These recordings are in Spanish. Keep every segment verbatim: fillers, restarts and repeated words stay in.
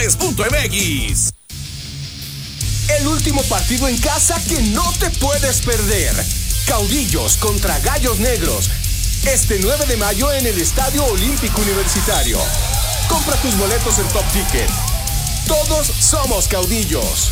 deportes punto m x. El último partido en casa que no te puedes perder. Caudillos contra Gallos Negros. Este nueve de mayo en el Estadio Olímpico Universitario. Compra tus boletos en Top Ticket. Todos somos caudillos.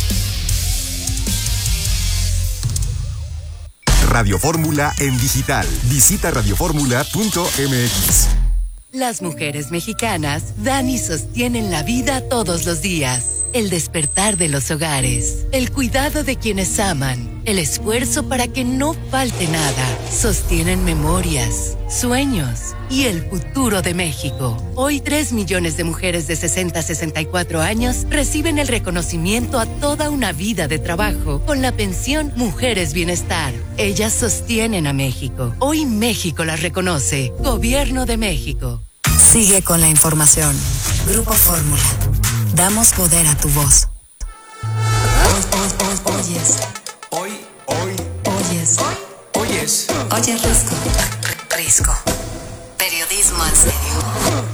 Radio Fórmula en digital. Visita radio fórmula punto m x. Las mujeres mexicanas dan y sostienen la vida todos los días. El despertar de los hogares, el cuidado de quienes aman, el esfuerzo para que no falte nada. Sostienen memorias, sueños y el futuro de México. Hoy tres millones de mujeres de sesenta a sesenta y cuatro años reciben el reconocimiento a toda una vida de trabajo con la pensión Mujeres Bienestar. Ellas sostienen a México. Hoy México las reconoce. Gobierno de México. Sigue con la información. Grupo Fórmula. Damos poder a tu voz. Hoy, hoy, hoy, oyes. Hoy, hoy. Oyes. Hoy, oyes. Oyes Risco. Risco. Periodismo en serio.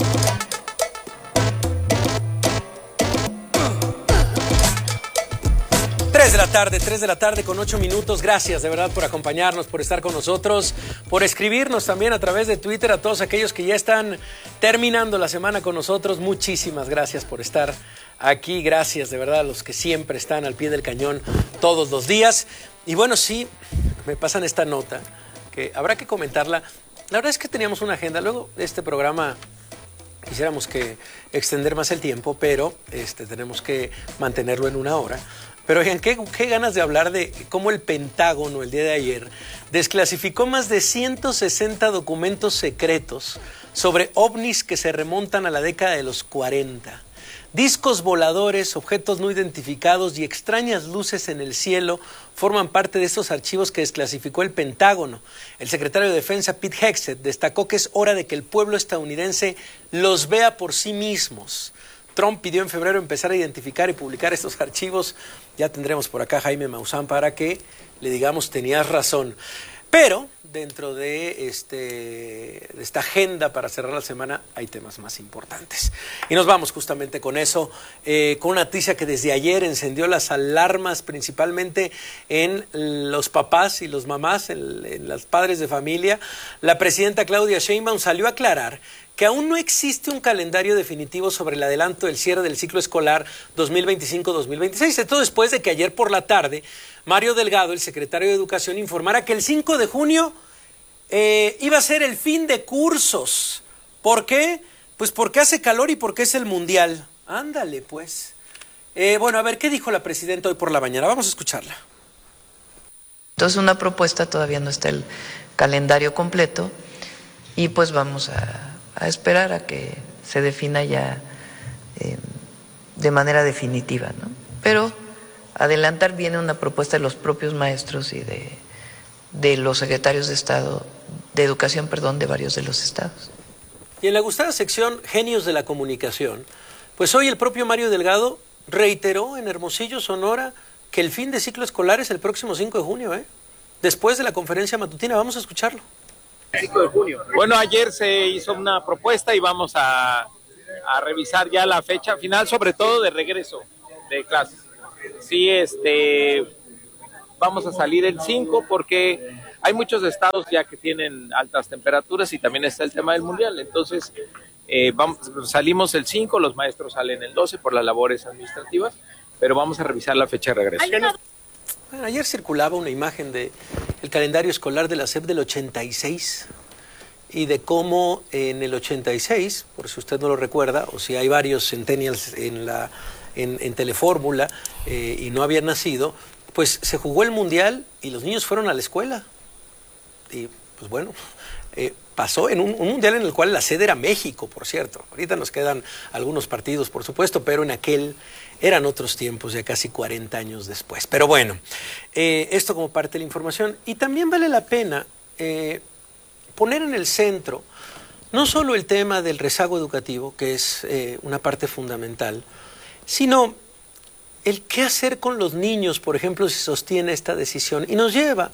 Tres de la tarde, tres de la tarde con ocho minutos. Gracias de verdad por acompañarnos, por estar con nosotros, por escribirnos también a través de Twitter a todos aquellos que ya están terminando la semana con nosotros. Muchísimas gracias por estar aquí. Gracias de verdad a los que siempre están al pie del cañón todos los días. Y bueno, sí, me pasan esta nota que habrá que comentarla. La verdad es que teníamos una agenda. Luego de este programa quisiéramos que extender más el tiempo, pero este, tenemos que mantenerlo en una hora. Pero oigan, ¿qué, qué ganas de hablar de cómo el Pentágono el día de ayer desclasificó más de ciento sesenta documentos secretos sobre ovnis que se remontan a la década de los cuarenta. Discos voladores, objetos no identificados y extrañas luces en el cielo forman parte de estos archivos que desclasificó el Pentágono. El secretario de Defensa, Pete Hegseth, destacó que es hora de que el pueblo estadounidense los vea por sí mismos. Trump pidió en febrero empezar a identificar y publicar estos archivos. Ya tendremos por acá a Jaime Maussan para que le digamos tenías razón. Pero dentro de, este, de esta agenda para cerrar la semana hay temas más importantes. Y nos vamos justamente con eso, eh, con una noticia que desde ayer encendió las alarmas principalmente en los papás y los mamás, en, en los padres de familia. La presidenta Claudia Sheinbaum salió a aclarar que aún no existe un calendario definitivo sobre el adelanto del cierre del ciclo escolar dos mil veinticinco dos mil veintiséis. Esto después de que ayer por la tarde Mario Delgado, el secretario de Educación, informara que el cinco de junio eh, iba a ser el fin de cursos. ¿Por qué? Pues porque hace calor y porque es el Mundial. Ándale, pues. Eh, bueno, a ver, ¿qué dijo la presidenta hoy por la mañana? Vamos a escucharla. Entonces, una propuesta, todavía no está el calendario completo y pues vamos a... a esperar a que se defina ya eh, de manera definitiva, ¿no? Pero adelantar viene una propuesta de los propios maestros y de, de los secretarios de Estado, de Educación, perdón, de varios de los estados. Y en la gustada sección Genios de la Comunicación, pues hoy el propio Mario Delgado reiteró en Hermosillo, Sonora, que el fin de ciclo escolar es el próximo cinco de junio, ¿eh? Después de la conferencia matutina. Vamos a escucharlo. cinco de junio. Bueno, ayer se hizo una propuesta y vamos a, a revisar ya la fecha final, sobre todo de regreso de clases. Sí, este, vamos a salir el cinco porque hay muchos estados ya que tienen altas temperaturas y también está el tema del mundial. Entonces, eh, vamos, salimos el cinco, los maestros salen el doce por las labores administrativas, pero vamos a revisar la fecha de regreso. Bueno, ayer circulaba una imagen de el calendario escolar de la S E P del ochenta y seis y de cómo en el ochenta y seis, por si usted no lo recuerda, o si hay varios centennials en la en, en Telefórmula eh, y no habían nacido, pues se jugó el Mundial y los niños fueron a la escuela. Y pues bueno, eh, pasó en un, un Mundial en el cual la sede era México, por cierto. Ahorita nos quedan algunos partidos, por supuesto, pero en aquel eran otros tiempos, ya casi cuarenta años después. Pero bueno, eh, esto como parte de la información. Y también vale la pena eh, poner en el centro no solo el tema del rezago educativo, que es eh, una parte fundamental, sino el qué hacer con los niños, por ejemplo, si sostiene esta decisión. Y nos lleva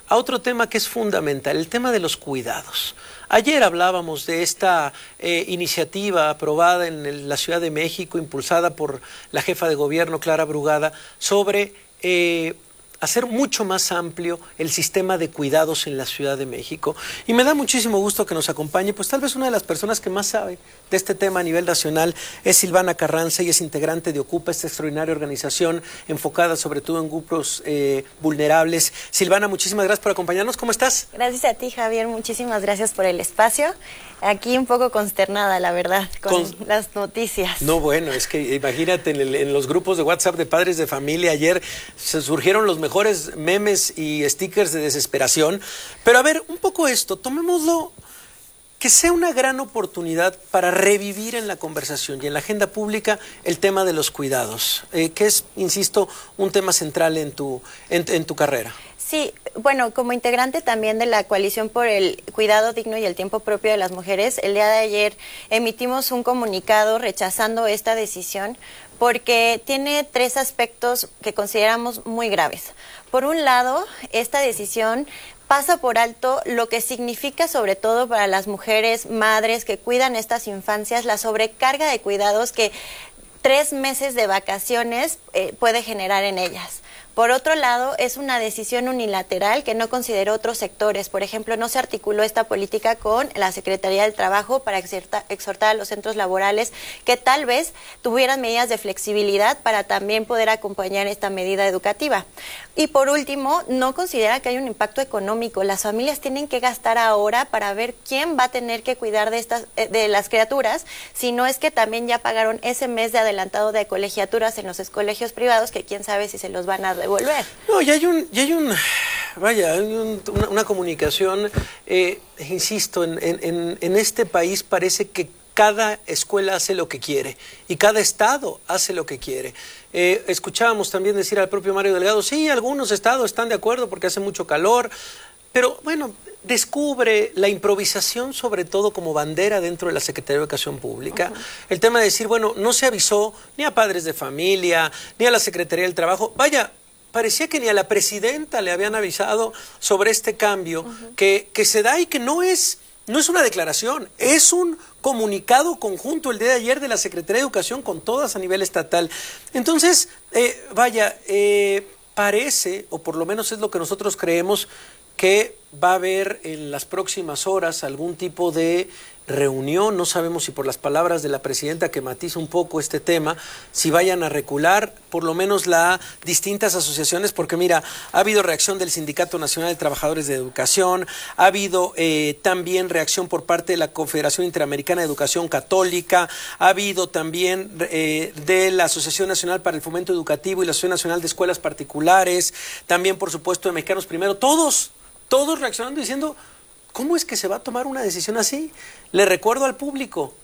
a otro tema que es fundamental, el tema de los cuidados. Ayer hablábamos de esta eh, iniciativa aprobada en el, la Ciudad de México, impulsada por la jefa de gobierno, Clara Brugada, sobre eh, hacer mucho más amplio el sistema de cuidados en la Ciudad de México. Y me da muchísimo gusto que nos acompañe, pues tal vez una de las personas que más sabe de este tema a nivel nacional es Silvana Carranza, y es integrante de Ocupa, esta extraordinaria organización enfocada sobre todo en grupos eh, vulnerables. Silvana, muchísimas gracias por acompañarnos. ¿Cómo estás? Gracias a ti, Javier. Muchísimas gracias por el espacio. Aquí un poco consternada, la verdad, con, con... las noticias. No, bueno, es que imagínate, en, el, en los grupos de WhatsApp de padres de familia ayer se surgieron los mejores memes y stickers de desesperación. Pero a ver, un poco esto, tomémoslo, que sea una gran oportunidad para revivir en la conversación y en la agenda pública el tema de los cuidados, eh, que es, insisto, un tema central en tu, en, en tu carrera. Sí, bueno, como integrante también de la Coalición por el Cuidado Digno y el Tiempo Propio de las Mujeres, el día de ayer emitimos un comunicado rechazando esta decisión porque tiene tres aspectos que consideramos muy graves. Por un lado, esta decisión pasa por alto lo que significa, sobre todo para las mujeres madres que cuidan estas infancias, la sobrecarga de cuidados que tres meses de vacaciones eh, puede generar en ellas. Por otro lado, es una decisión unilateral que no consideró otros sectores. Por ejemplo, no se articuló esta política con la Secretaría del Trabajo para exhortar, exhortar a los centros laborales que tal vez tuvieran medidas de flexibilidad para también poder acompañar esta medida educativa. Y por último, no considera que hay un impacto económico. Las familias tienen que gastar ahora para ver quién va a tener que cuidar de estas de las criaturas, si no es que también ya pagaron ese mes de adelantado de colegiaturas en los colegios privados, que quién sabe si se los van a devolver. No, y hay un, y hay un vaya, hay un, una, una comunicación, eh, insisto, en, en, en este país parece que cada escuela hace lo que quiere y cada estado hace lo que quiere. Eh, escuchábamos también decir al propio Mario Delgado, sí, algunos estados están de acuerdo porque hace mucho calor, pero bueno, descubre la improvisación sobre todo como bandera dentro de la Secretaría de Educación Pública. Uh-huh. El tema de decir, bueno, no se avisó ni a padres de familia, ni a la Secretaría del Trabajo. Vaya, parecía que ni a la presidenta le habían avisado sobre este cambio uh-huh. que, que se da y que no es... No es una declaración, es un comunicado conjunto el día de ayer de la Secretaría de Educación con todas a nivel estatal. Entonces, eh, vaya, eh, parece, o por lo menos es lo que nosotros creemos, que va a haber en las próximas horas algún tipo de reunión, no sabemos si por las palabras de la presidenta que matiza un poco este tema, si vayan a recular por lo menos las distintas asociaciones, porque mira, ha habido reacción del Sindicato Nacional de Trabajadores de Educación, ha habido eh, también reacción por parte de la Confederación Interamericana de Educación Católica, ha habido también eh, de la Asociación Nacional para el Fomento Educativo y la Asociación Nacional de Escuelas Particulares, también por supuesto de Mexicanos Primero, todos, todos reaccionando diciendo, ¿cómo es que se va a tomar una decisión así? Le recuerdo al público,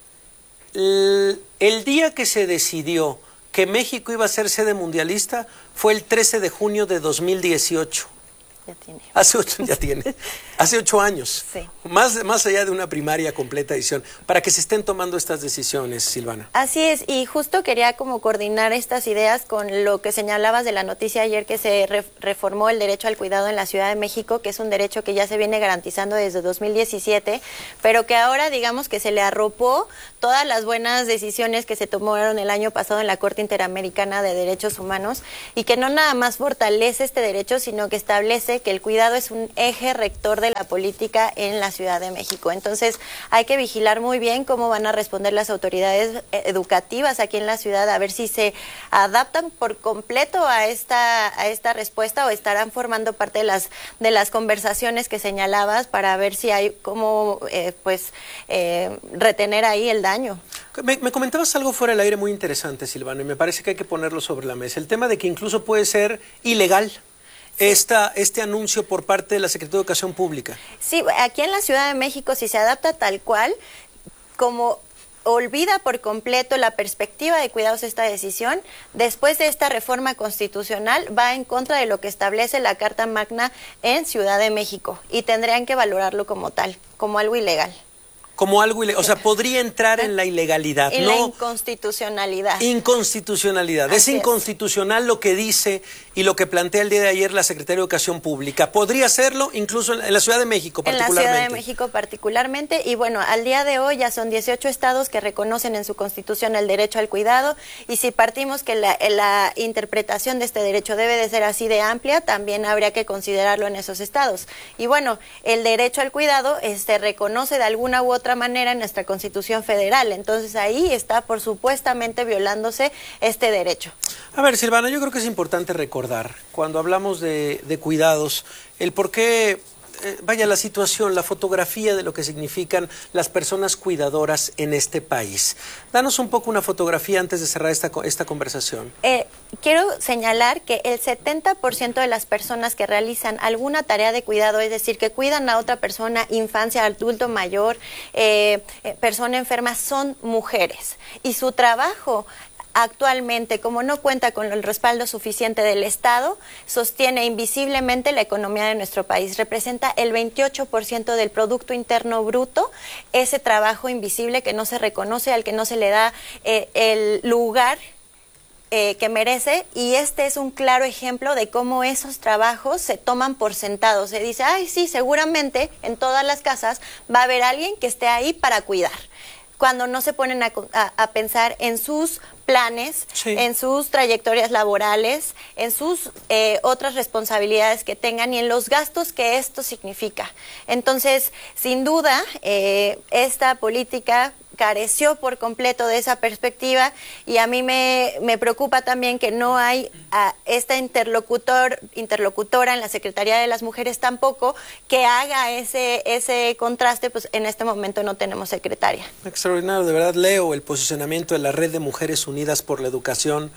el, el día que se decidió que México iba a ser sede mundialista fue el trece de junio de dos mil dieciocho. Ya tiene. Hace ocho, ya tiene. Hace ocho años. Sí. Más, más allá de una primaria completa edición, para que se estén tomando estas decisiones, Silvana. Así es, y justo quería como coordinar estas ideas con lo que señalabas de la noticia ayer que se re reformó el derecho al cuidado en la Ciudad de México, que es un derecho que ya se viene garantizando desde dos mil diecisiete, pero que ahora digamos que se le arropó todas las buenas decisiones que se tomaron el año pasado en la Corte Interamericana de Derechos Humanos, y que no nada más fortalece este derecho, sino que establece que el cuidado es un eje rector de la política en la Ciudad de México. Entonces, hay que vigilar muy bien cómo van a responder las autoridades educativas aquí en la ciudad, a ver si se adaptan por completo a esta a esta respuesta o estarán formando parte de las de las conversaciones que señalabas para ver si hay cómo eh, pues eh, retener ahí el daño. Me, me comentabas algo fuera del aire muy interesante, Silvana, y me parece que hay que ponerlo sobre la mesa. El tema de que incluso puede ser ilegal Esta, este anuncio por parte de la Secretaría de Educación Pública. Sí, aquí en la Ciudad de México, si se adapta tal cual, como olvida por completo la perspectiva de cuidados esta decisión, después de esta reforma constitucional va en contra de lo que establece la Carta Magna en Ciudad de México y tendrían que valorarlo como tal, como algo ilegal. como algo ilegal. O sea, podría entrar en la ilegalidad. En no, la inconstitucionalidad. Inconstitucionalidad. Es inconstitucional lo que dice y lo que plantea el día de ayer la Secretaría de Educación Pública. ¿Podría hacerlo incluso en la Ciudad de México particularmente? En la Ciudad de México particularmente. Y bueno, al día de hoy ya son dieciocho estados que reconocen en su Constitución el derecho al cuidado. Y si partimos que la, la interpretación de este derecho debe de ser así de amplia, también habría que considerarlo en esos estados. Y bueno, el derecho al cuidado se este, reconoce de alguna u otra manera en nuestra Constitución Federal. Entonces ahí está por supuestamente violándose este derecho. A ver, Silvana, yo creo que es importante recordar, cuando hablamos de, de cuidados, el por qué, eh, vaya, la situación, la fotografía de lo que significan las personas cuidadoras en este país. Danos un poco una fotografía antes de cerrar esta, esta conversación. Eh, quiero señalar que el setenta por ciento de las personas que realizan alguna tarea de cuidado, es decir, que cuidan a otra persona, infancia, adulto mayor, eh, eh, persona enferma, son mujeres. Y su trabajo actualmente, como no cuenta con el respaldo suficiente del Estado, sostiene invisiblemente la economía de nuestro país. Representa el veintiocho por ciento del Producto Interno Bruto, ese trabajo invisible que no se reconoce, al que no se le da eh, el lugar Eh, que merece, y este es un claro ejemplo de cómo esos trabajos se toman por sentados. Se dice, ay, sí, seguramente en todas las casas va a haber alguien que esté ahí para cuidar, cuando no se ponen a, a, a pensar en sus planes, sí. en sus trayectorias laborales, en sus eh, otras responsabilidades que tengan y en los gastos que esto significa. Entonces, sin duda, eh, esta política careció por completo de esa perspectiva, y a mí me, me preocupa también que no hay a esta interlocutor, interlocutora en la Secretaría de las Mujeres tampoco, que haga ese, ese contraste. Pues en este momento no tenemos secretaria. Extraordinario, de verdad. Leo el posicionamiento de la Red de Mujeres Unidas por la Educación.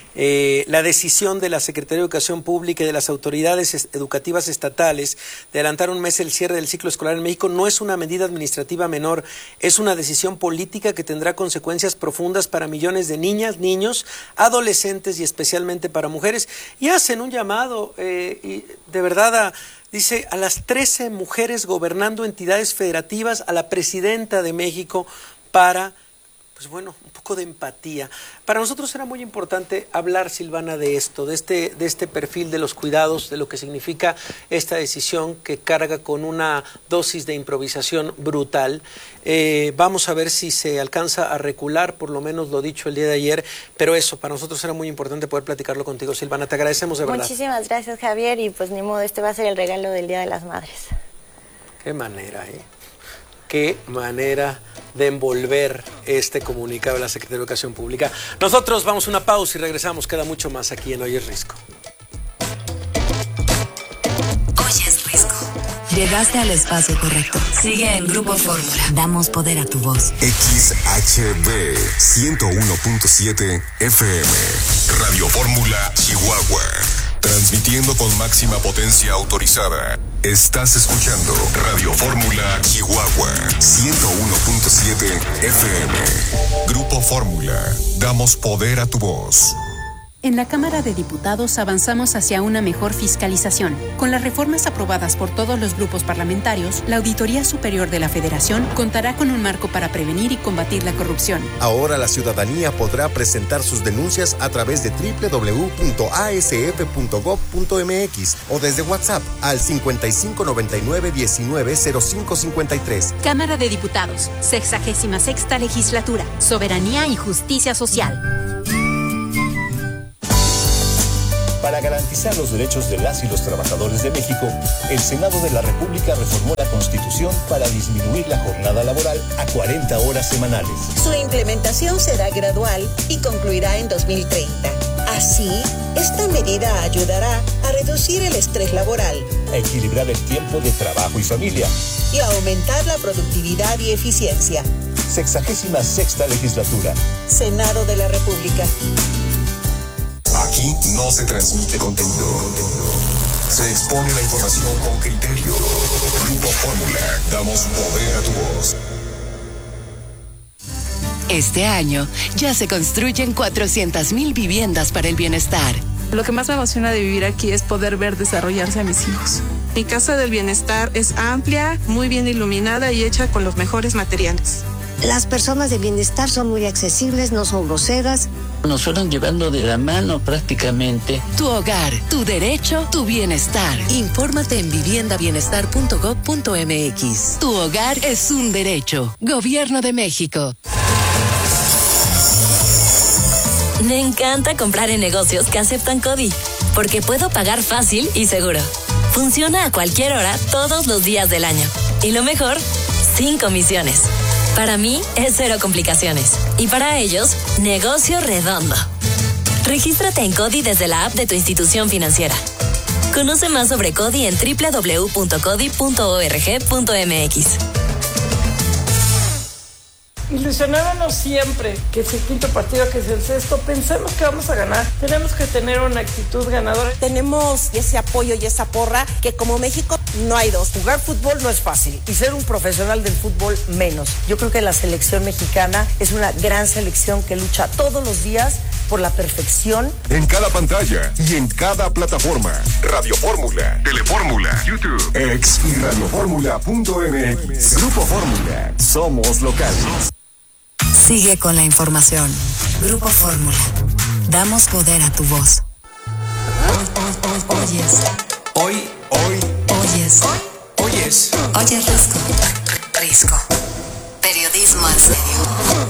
Eh, la decisión de la Secretaría de Educación Pública y de las autoridades educativas estatales de adelantar un mes el cierre del ciclo escolar en México no es una medida administrativa menor, es una decisión política que tendrá consecuencias profundas para millones de niñas, niños, adolescentes y especialmente para mujeres. Y hacen un llamado, eh, y de verdad, a, dice, a las trece mujeres gobernando entidades federativas, a la presidenta de México, para, pues bueno, un poco de empatía. Para nosotros era muy importante hablar, Silvana, de esto, de este, de este perfil de los cuidados, de lo que significa esta decisión que carga con una dosis de improvisación brutal. Eh, vamos a ver si se alcanza a recular, por lo menos lo dicho el día de ayer, pero eso, para nosotros era muy importante poder platicarlo contigo, Silvana. Te agradecemos de verdad. Muchísimas gracias, Javier, y pues ni modo, este va a ser el regalo del Día de las Madres. Qué manera, ¿eh? Qué manera de envolver este comunicado de la Secretaría de Educación Pública. Nosotros vamos a una pausa y regresamos. Queda mucho más aquí en Hoy es Risco. Hoy es Risco. Llegaste al espacio correcto. Sigue en Grupo Fórmula. Damos poder a tu voz. X H B ciento uno punto siete F M. Radio Fórmula Chihuahua. Transmitiendo con máxima potencia autorizada. Estás escuchando Radio Fórmula Chihuahua ciento uno punto siete F M. Grupo Fórmula. Damos poder a tu voz. En la Cámara de Diputados avanzamos hacia una mejor fiscalización. Con las reformas aprobadas por todos los grupos parlamentarios, la Auditoría Superior de la Federación contará con un marco para prevenir y combatir la corrupción. Ahora la ciudadanía podrá presentar sus denuncias a través de doble u doble u doble u punto a s f punto gob punto m x o desde WhatsApp al cincuenta y cinco noventa y nueve diecinueve cero cinco cincuenta y tres. Cámara de Diputados, sexagésima sexta legislatura, soberanía y justicia social. Para garantizar los derechos de las y los trabajadores de México, el Senado de la República reformó la Constitución para disminuir la jornada laboral a cuarenta horas semanales. Su implementación será gradual y concluirá en dos mil treinta. Así, esta medida ayudará a reducir el estrés laboral, a equilibrar el tiempo de trabajo y familia y a aumentar la productividad y eficiencia. Sexagésima sexta legislatura. Senado de la República. Aquí no se transmite contenido. Se expone la información con criterio. Grupo Fórmula. Damos poder a tu voz. Este año ya se construyen cuatrocientas mil viviendas para el bienestar. Lo que más me emociona de vivir aquí es poder ver desarrollarse a mis hijos. Mi casa del bienestar es amplia, muy bien iluminada y hecha con los mejores materiales. Las personas de bienestar son muy accesibles, no son groseras. Nos fueron llevando de la mano prácticamente. Tu hogar, tu derecho, tu bienestar. Infórmate en vivienda bienestar punto gob punto mx. Tu hogar es un derecho. Gobierno de México. Me encanta comprar en negocios que aceptan CODI, porque puedo pagar fácil y seguro. Funciona a cualquier hora, todos los días del año. Y lo mejor, sin comisiones. Para mí es cero complicaciones. Y para ellos, negocio redondo. Regístrate en CODI desde la app de tu institución financiera. Conoce más sobre CODI en doble u doble u doble u punto codi punto org punto mx. Ilusionábamos siempre que es el quinto partido, que es el sexto. Pensamos que vamos a ganar. Tenemos que tener una actitud ganadora. Tenemos ese apoyo y esa porra que como México no hay dos. Jugar fútbol no es fácil y ser un profesional del fútbol menos. Yo creo que la selección mexicana es una gran selección que lucha todos los días por la perfección. En cada pantalla y en cada plataforma. Radio Fórmula, Telefórmula, YouTube, X y radiofórmula punto mx. Grupo Fórmula. Somos locales. Sigue con la información. Grupo Fórmula. Damos poder a tu voz. Oyes. Hoy, hoy, Oyes. oyes. Oyes Risco. Risco. Periodismo al serio.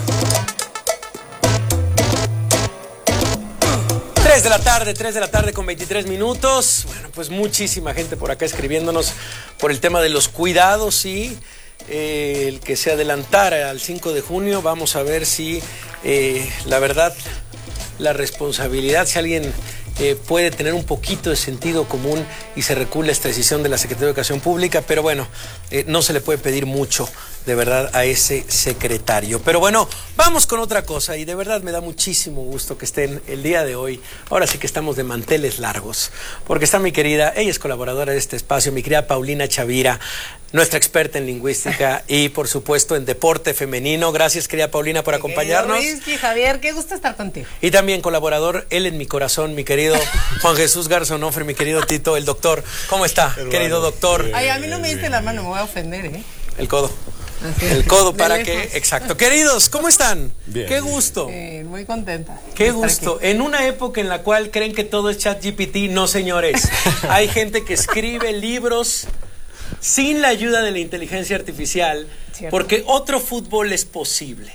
tres de la tarde, tres de la tarde con veintitrés minutos. Bueno, pues muchísima gente por acá escribiéndonos por el tema de los cuidados y eh, el que se adelantara al cinco de junio. Vamos a ver si eh, la verdad, la responsabilidad, si alguien eh, puede tener un poquito de sentido común y se recula esta decisión de la Secretaría de Educación Pública, pero bueno, eh, no se le puede pedir mucho de verdad a ese secretario. Pero bueno, vamos con otra cosa y de verdad me da muchísimo gusto que estén el día de hoy. Ahora sí que estamos de manteles largos, porque está mi querida, ella es colaboradora de este espacio, mi querida Paulina Chavira, nuestra experta en lingüística y por supuesto en deporte femenino. Gracias, querida Paulina, por acompañarnos. Rizky, Javier, qué gusto estar contigo. Y también colaborador, él en mi corazón, mi querido Juan Jesús Garzonofre, mi querido Tito, el doctor. ¿Cómo está, hermano, querido doctor? Ay, a mí no me diste la mano, me voy a ofender, ¿eh? El codo. Así, el codo para lejos. Que, exacto. Queridos, ¿cómo están? Bien. Qué gusto. Sí, muy contenta. Qué gusto. Aquí. En una época en la cual creen que todo es ChatGPT, no señores. Hay gente que escribe libros sin la ayuda de la inteligencia artificial, ¿cierto? Porque otro fútbol es posible.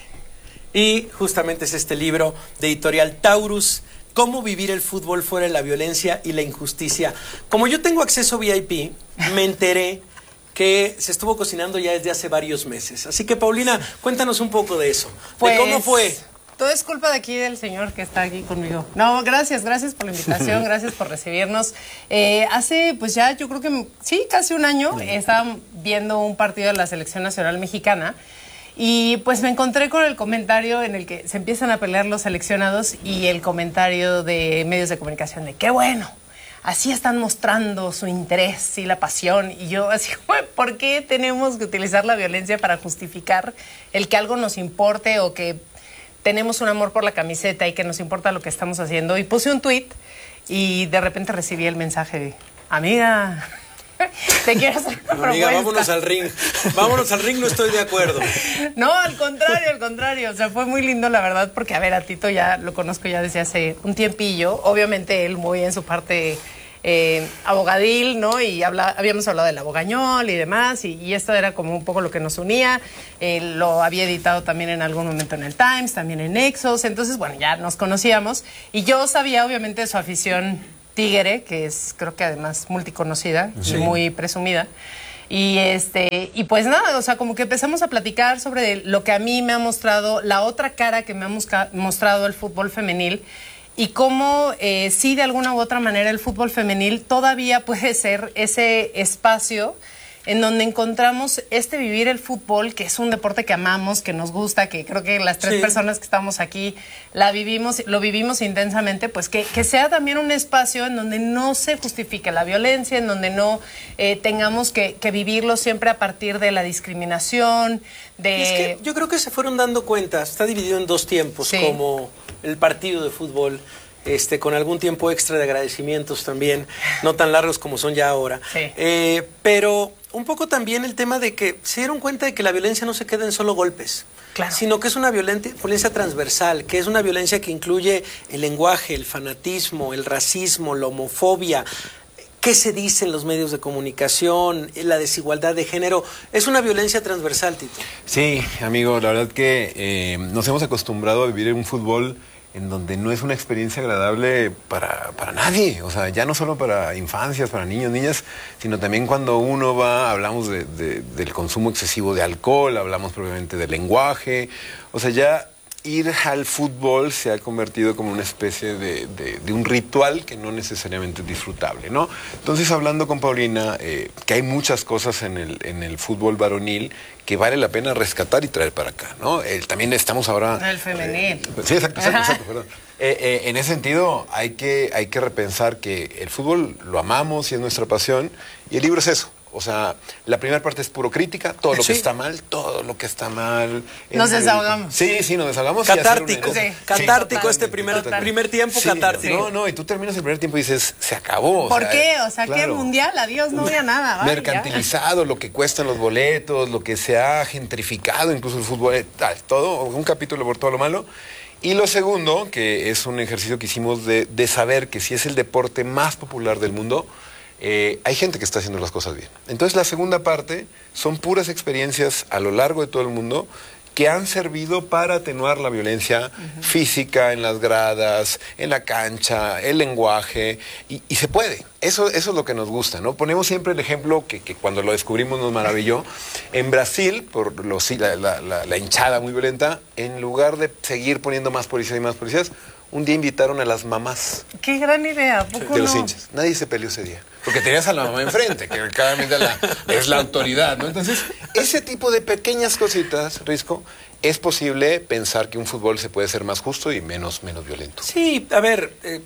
Y justamente es este libro de editorial Taurus, Cómo vivir el fútbol fuera de la violencia y la injusticia. Como yo tengo acceso V I P, me enteré que se estuvo cocinando ya desde hace varios meses. Así que, Paulina, cuéntanos un poco de eso. Pues, ¿de cómo fue? Todo es culpa de aquí del señor que está aquí conmigo. No, gracias, gracias por la invitación, gracias por recibirnos. Eh, hace, pues ya, yo creo que, sí, casi un año, sí. Estaba viendo un partido de la Selección Nacional Mexicana y pues me encontré con el comentario en el que se empiezan a pelear los seleccionados y el comentario de medios de comunicación de qué bueno. Así están mostrando su interés y la pasión. Y yo así, ¿por qué tenemos que utilizar la violencia para justificar el que algo nos importe o que tenemos un amor por la camiseta y que nos importa lo que estamos haciendo? Y puse un tuit y de repente recibí el mensaje de, amiga, te quiero hacer una propuesta. Amiga, vámonos al ring. Vámonos al ring, no estoy de acuerdo. No, al contrario, al contrario. O sea, fue muy lindo, la verdad, porque, a ver, a Tito ya lo conozco ya desde hace un tiempillo. Obviamente él muy en su parte eh, abogadil, ¿no? Y habla, habíamos hablado del abogañol y demás, y, y esto era como un poco lo que nos unía. Eh, lo había editado también en algún momento en el Times, también en Nexos. Entonces, bueno, ya nos conocíamos. Y yo sabía, obviamente, de su afición tigre, que es, creo que además multiconocida, sí, y muy presumida. Y este, y pues nada, o sea, como que empezamos a platicar sobre lo que a mí me ha mostrado, la otra cara que me ha musca, mostrado el fútbol femenil, y cómo eh, sí, de alguna u otra manera, el fútbol femenil todavía puede ser ese espacio en donde encontramos este vivir el fútbol, que es un deporte que amamos, que nos gusta, que creo que las tres sí. personas que estamos aquí la vivimos, lo vivimos intensamente, pues que, que sea también un espacio en donde no se justifique la violencia, en donde no eh, tengamos que, que vivirlo siempre a partir de la discriminación, de... Y es que yo creo que se fueron dando cuenta, está dividido en dos tiempos, sí. como el partido de fútbol. este, con algún tiempo extra de agradecimientos también, no tan largos como son ya ahora. Sí. Eh, pero un poco también el tema de que se dieron cuenta de que la violencia no se queda en solo golpes. Claro. Sino que es una violencia, violencia transversal, que es una violencia que incluye el lenguaje, el fanatismo, el racismo, la homofobia. ¿Qué se dice en los medios de comunicación? La desigualdad de género. Es una violencia transversal, Tito. Sí, amigo, la verdad que eh, nos hemos acostumbrado a vivir en un fútbol en donde no es una experiencia agradable para, para nadie. O sea, ya no solo para infancias, para niños, niñas, sino también cuando uno va, hablamos de, de, del consumo excesivo de alcohol, hablamos probablemente del lenguaje. O sea, ya ir al fútbol se ha convertido como una especie de, de, de un ritual que no necesariamente es disfrutable, ¿no? Entonces, hablando con Paulina, eh, que hay muchas cosas en el, en el fútbol varonil que vale la pena rescatar y traer para acá, ¿no? Eh, también estamos ahora... El femenil. Eh, sí, exacto, exacto, exacto, perdón. Eh, eh, en ese sentido, hay que, hay que repensar que el fútbol lo amamos y es nuestra pasión, y el libro es eso. O sea, la primera parte es puro crítica, todo lo sí. que está mal, todo lo que está mal. Nos desahogamos. Sí, sí, nos desahogamos. Catártico, sí, catártico sí, este primer, totalmente. primer tiempo, sí, catártico. No, no, y tú terminas el primer tiempo y dices, se acabó. ¿Por o sea, qué? O sea, claro. ¿qué mundial? Adiós, no había nada. Vaya. Mercantilizado, lo que cuestan los boletos, lo que se ha gentrificado, incluso el fútbol, tal, todo, un capítulo por todo lo malo. Y lo segundo, que es un ejercicio que hicimos de, de saber que si es el deporte más popular del mundo, Eh, hay gente que está haciendo las cosas bien. Entonces la segunda parte son puras experiencias a lo largo de todo el mundo que han servido para atenuar la violencia uh-huh. física en las gradas, en la cancha, el lenguaje, y, y se puede. Eso, eso es lo que nos gusta, ¿no? Ponemos siempre el ejemplo que, que cuando lo descubrimos nos maravilló. En Brasil, por los, la, la, la, la hinchada muy violenta, en lugar de seguir poniendo más policías y más policías, un día invitaron a las mamás. Qué gran idea, ¿a poco de los no? hinchas. Nadie se peleó ese día. Porque tenías a la mamá enfrente, que claramente la, es la autoridad, ¿no? Entonces, ese tipo de pequeñas cositas, Risco, es posible pensar que un fútbol se puede ser más justo y menos, menos violento. Sí, a ver, eh,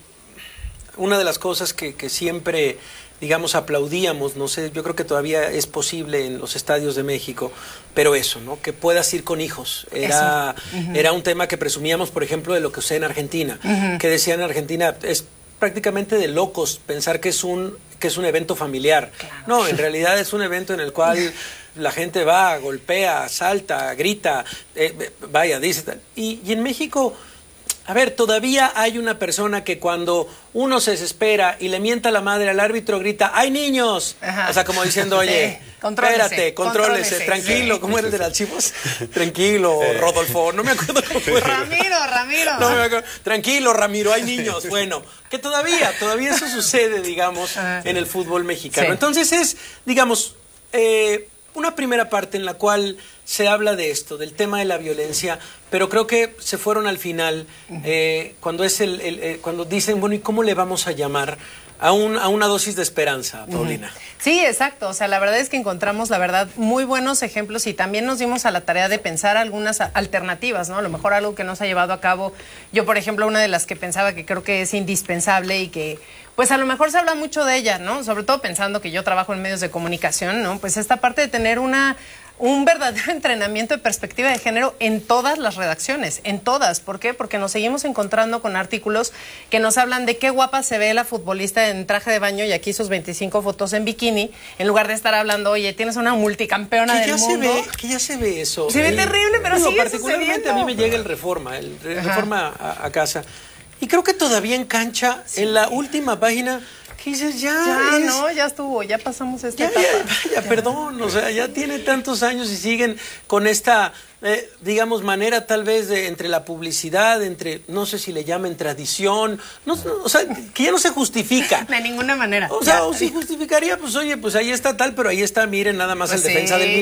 una de las cosas que, que siempre, digamos, aplaudíamos, no sé, yo creo que todavía es posible en los estadios de México, pero eso, ¿no? Que puedas ir con hijos. Era, uh-huh. era un tema que presumíamos, por ejemplo, de lo que sucede en Argentina, uh-huh. que decían en Argentina, es prácticamente de locos pensar que es un que es un evento familiar. Claro. No, en realidad es un evento en el cual la gente va, golpea, salta, grita, eh, vaya, dice tal. Y, y en México, a ver, todavía hay una persona que cuando uno se desespera y le mienta a la madre al árbitro grita, ¡hay niños! Ajá. O sea, como diciendo, oye, sí, contrólese, espérate, contrólese, contrólese, tranquilo, sí. ¿Cómo era el del archivos? Tranquilo, eh. Rodolfo, no me acuerdo cómo fue. Ramiro, Ramiro. No me acuerdo. Tranquilo, Ramiro, hay niños. Bueno, que todavía, todavía eso sucede, digamos, Ajá. en el fútbol mexicano. Sí. Entonces es, digamos, eh, una primera parte en la cual se habla de esto, del tema de la violencia, pero creo que se fueron al final eh, cuando es el, el eh, cuando dicen, bueno, ¿y cómo le vamos a llamar a, un, a una dosis de esperanza, Paulina? Uh-huh. Sí, exacto. O sea, la verdad es que encontramos, la verdad, muy buenos ejemplos y también nos dimos a la tarea de pensar algunas alternativas, ¿no? A lo mejor algo que no se ha llevado a cabo. Yo, por ejemplo, una de las que pensaba que creo que es indispensable y que, pues a lo mejor se habla mucho de ella, ¿no? Sobre todo pensando que yo trabajo en medios de comunicación, ¿no? Pues esta parte de tener una... un verdadero entrenamiento de perspectiva de género en todas las redacciones, en todas. ¿Por qué? Porque nos seguimos encontrando con artículos que nos hablan de qué guapa se ve la futbolista en traje de baño y aquí sus veinticinco fotos en bikini, en lugar de estar hablando, oye, tienes una multicampeona del mundo. Se ve, que ya se ve eso. Se ve terrible, pero digo, sigue particularmente sucediendo. A mí me llega el Reforma, el Reforma a, a casa. Y creo que todavía en cancha, sí. en la última página... ¿Qué dices? Ya, ya es... no, ya estuvo, ya pasamos esta ya, etapa. Ya, ya, ya, perdón, o sea, ya tiene tantos años y siguen con esta, eh, digamos, manera tal vez de entre la publicidad, entre, no sé si le llamen tradición, no, no, o sea, que ya no se justifica. De ninguna manera. O sea, ya. O si justificaría, pues oye, pues ahí está tal, pero ahí está, miren, nada más pues el sí. defensa del